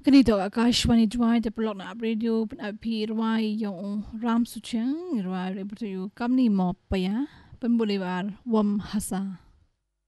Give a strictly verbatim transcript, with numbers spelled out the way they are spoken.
Ganito Akashwani Dwight the Block na Radio P Rwai yung Ram Suchang Rwai Rebutu Kamni Mop Paya Pembulivar Wam Hasa